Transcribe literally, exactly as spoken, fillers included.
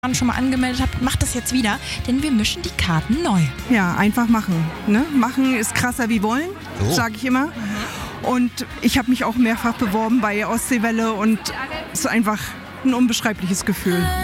schon mal angemeldet habt, macht das jetzt wieder, denn wir mischen die Karten neu. Ja, einfach machen. Ne? Machen ist krasser wie wollen, so. sage ich immer. Und ich habe mich auch mehrfach beworben bei Ostseewelle und es ist einfach ein unbeschreibliches Gefühl.